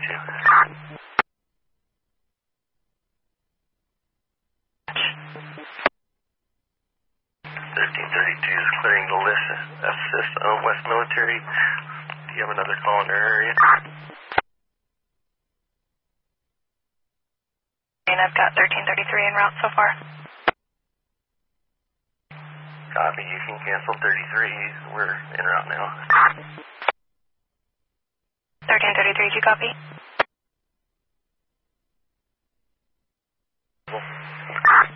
1332 is clearing the list. Assist on West Military. Do you have another call in their area? And I've got 1333 en route so far. Copy. You can cancel 33. We're en route now. 1333, do you copy?